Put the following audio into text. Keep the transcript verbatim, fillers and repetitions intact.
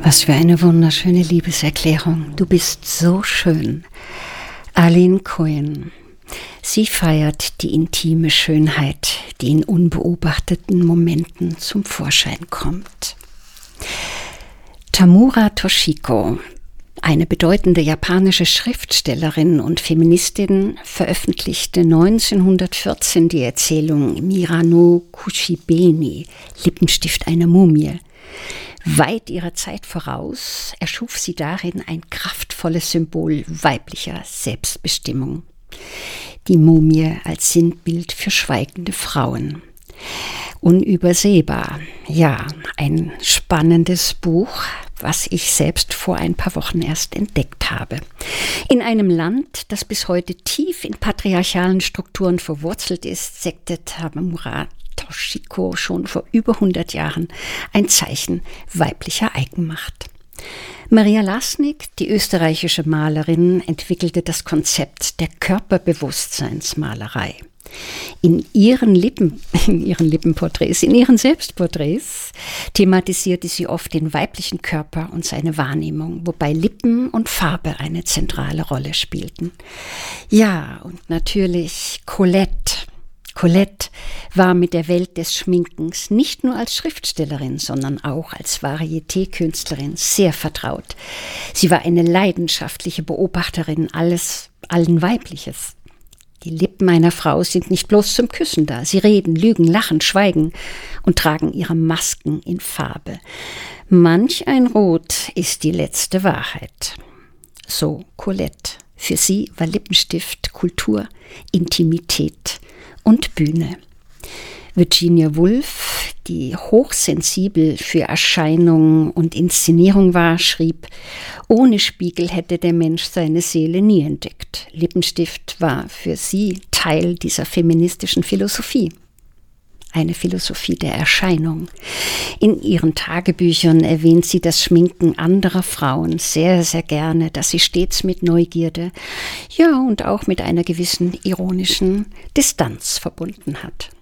Was für eine wunderschöne Liebeserklärung. Du bist so schön. Arlene Cohen. Sie feiert die intime Schönheit, die in unbeobachteten Momenten zum Vorschein kommt. Tamura Toshiko, eine bedeutende japanische Schriftstellerin und Feministin, veröffentlichte neunzehnhundertvierzehn die Erzählung Mira no Kushibeni, Lippenstift einer Mumie. Weit ihrer Zeit voraus erschuf sie darin ein kraftvolles Symbol weiblicher Selbstbestimmung. Die Mumie als Sinnbild für schweigende Frauen. Unübersehbar, ja, ein spannendes Buch, was ich selbst vor ein paar Wochen erst entdeckt habe. In einem Land, das bis heute tief in patriarchalen Strukturen verwurzelt ist, setzte Tamura Toshiko schon vor über hundert Jahren ein Zeichen weiblicher Eigenmacht. Maria Lasnik, die österreichische Malerin, entwickelte das Konzept der Körperbewusstseinsmalerei. In ihren Lippen, in ihren Lippenporträts, in ihren Selbstporträts thematisierte sie oft den weiblichen Körper und seine Wahrnehmung, wobei Lippen und Farbe eine zentrale Rolle spielten. Ja, und natürlich Colette. Colette war mit der Welt des Schminkens nicht nur als Schriftstellerin, sondern auch als Varieté-Künstlerin sehr vertraut. Sie war eine leidenschaftliche Beobachterin alles, allen Weibliches. Die Lippen einer Frau sind nicht bloß zum Küssen da. Sie reden, lügen, lachen, schweigen und tragen ihre Masken in Farbe. Manch ein Rot ist die letzte Wahrheit. So Colette. Für sie war Lippenstift Kultur, Intimität und Bühne. Virginia Woolf, die hochsensibel für Erscheinung und Inszenierung war, schrieb: Ohne Spiegel hätte der Mensch seine Seele nie entdeckt. Lippenstift war für sie Teil dieser feministischen Philosophie. Eine Philosophie der Erscheinung. In ihren Tagebüchern erwähnt sie das Schminken anderer Frauen sehr, sehr gerne, das sie stets mit Neugierde, ja und auch mit einer gewissen ironischen Distanz verbunden hat.